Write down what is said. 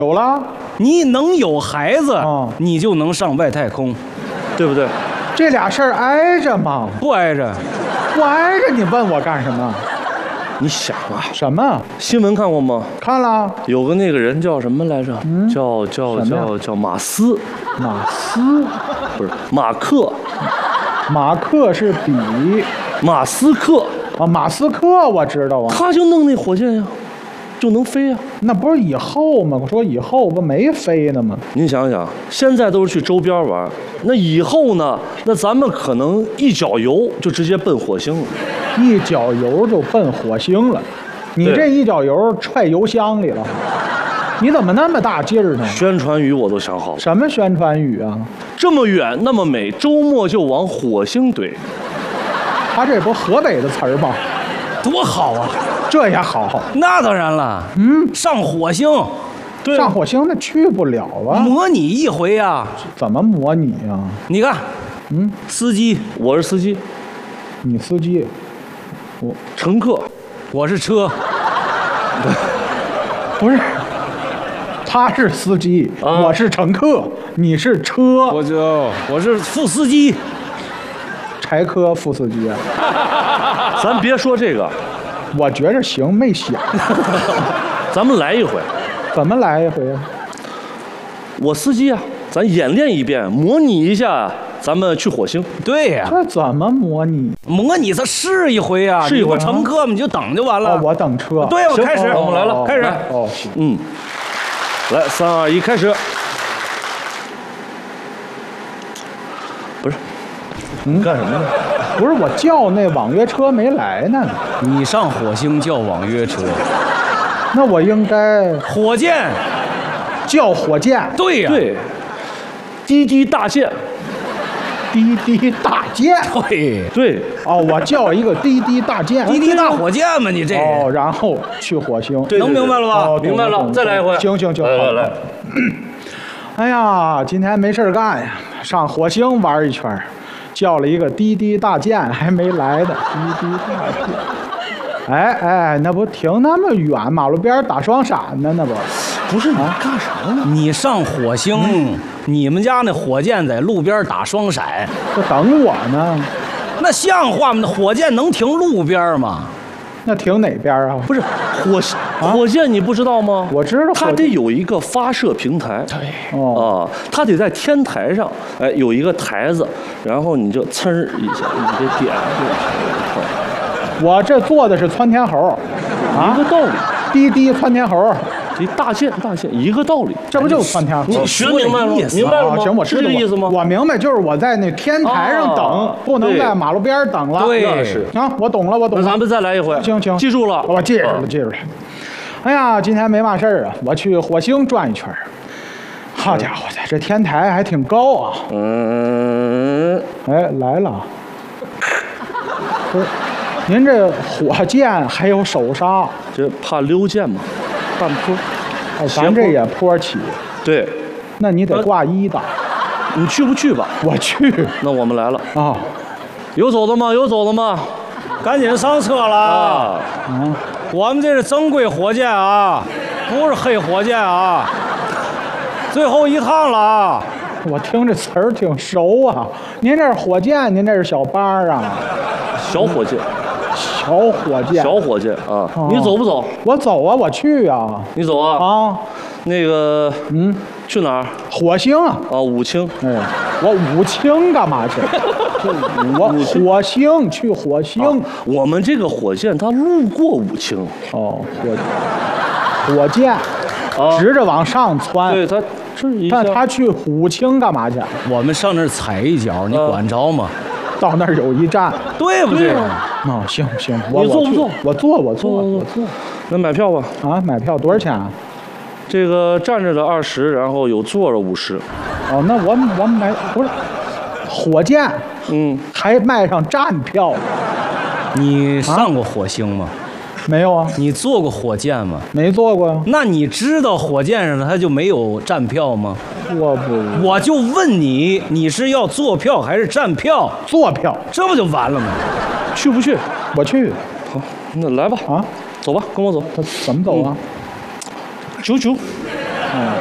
有了， 你能有孩子， 哦你就能上外太空，对不对？ 这俩事儿挨着吗？ 不挨着。 不挨着，你问我干什么？ 你想啊， 什么？ 新闻看过吗？ 看了， 有个那个人叫什么来着？叫什么呀叫马斯， 马斯， 不是马克， 马克是比马斯克， 啊，马斯克我知道啊， 他就弄那火箭呀，就能飞呀。 那不是以后吗？我说以后不没飞呢吗？ 您想想，现在都是去周边玩，那以后呢？那咱们可能一脚油就直接奔火星了。 一脚油就奔火星了，你对这一脚油踹油箱里了，你怎么那么大劲儿呢？ 宣传语我都想好了， 什么宣传语啊？ 这么远那么美，周末就往火星怼。 他这不河北的词儿吗？ 多好啊！ 这也好， 那当然了，上火星， 对上火星那去不了啊， 模拟一回呀、 怎么模拟啊？ 你看，司机， 我是司机， 你司机， 乘客， 我是车， 不是，他是司机， 啊我是乘客，你是车， 我是副司机。 柴科副司机啊。 咱别说这个， 我觉着行，没想， 咱们来一回。 怎么来一回啊？ 我司机啊，咱演练一遍，模拟一下，咱们去火星。 对呀、 这怎么模拟？ 模拟它试一回呀、 试一回你不乘客嘛，你就等就完了。 哦，我等车。 对，我行开始， 我们来了开始。 哦，行。 嗯，来，3、2、1，开始。不是，你干什么呢？ 不是我叫那网约车没来呢， 你上火星叫网约车， 那我应该火箭， 叫火箭， 对呀、 对，滴滴大舰， 滴滴大舰。 对， 对， 哦，我叫一个滴滴大舰。 滴滴大火箭嘛，你这哦，然后去火星。 对能明白了吧？ 哦， 明白了懂懂再来一回行行行，好来来来。 哎呀，今天没事儿干呀，上火星玩一圈儿，叫了一个滴滴大舰，还没来的滴滴大舰。哎哎，那不停那么远，马路边儿打双闪呢，那不？ 不是你干啥呢？ 你上火星，你们家那火箭在路边打双闪， 这等我呢。 那像话吗？那火箭能停路边吗？ 那停哪边儿啊？ 不是火箭，你不知道吗？ 我知道它得有一个发射平台。 哦， 啊，它得在天台上，哎，有一个台子，然后你就噌儿一下，你得点我这坐的是窜天猴， 一个道理。 滴滴窜天猴， 这大舰一个道理。 这不就是窜天猴？ 你学明白了吗？ 意思明白了吗？ 行，我知道是这个意思吗？ 我明白，就是我在那天台上等， 啊不能对在马路边儿等了。 对那是。 行，我懂了，我懂了。 那咱们再来一回。 行行， 记住了。 我记住了， 啊记住了。哎呀，今天没嘛事儿啊，我去火星转一圈儿。好家伙的，这天台还挺高啊！ 嗯， 哎，来了。不是，您这火箭还有手刹， 这怕溜溅嘛，半坡。 哎，咱这也坡起， 对， 那你得挂一的。 你去不去吧？ 我去那我们来了。 啊有走的吗？有走的吗？ 赶紧上车了！ 啊， 我们这是正规火箭啊，不是黑火箭啊。最后一趟了啊！ 我听这词儿挺熟啊。您这是火箭，您这是小巴儿啊？ 小火箭， 小火箭。 小火箭啊！ 哦你走不走？ 我走啊，我去啊。 你走啊？ 啊， 那个，去哪儿？ 火星啊。 啊，武清。 哎，我武清干嘛去？我火星去火星。 我们这个火箭它路过武清， 哦，火箭，直着往上窜。 对，它这一下但他去武清干嘛去？ 我们上那儿踩一脚，你管着吗？ 到那儿有一站。 对不对？ 哦，行行，我去你坐不坐我坐，我坐， 坐我坐。 那买票吧。 啊，买票多少钱啊？ 这个站着的20，然后有坐着50。 哦，那我买不是火箭，还卖上站票？ 你上过火星吗？ 没有啊， 你坐过火箭吗？ 没坐过呀。 那你知道火箭上它就没有站票吗？ 我不我就问你，你是要坐票还是站票？ 坐票， 这不就完了吗？ 去不去？ 我去好，那来吧。 啊。 走吧，跟我走。 他怎么走啊？ 99， 嗯。